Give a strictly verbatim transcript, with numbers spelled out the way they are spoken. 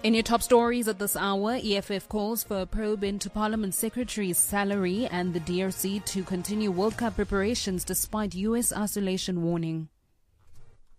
In your top stories at this hour, E F F calls for a probe into Parliament Secretary's salary and the D R C to continue World Cup preparations despite U S isolation warning.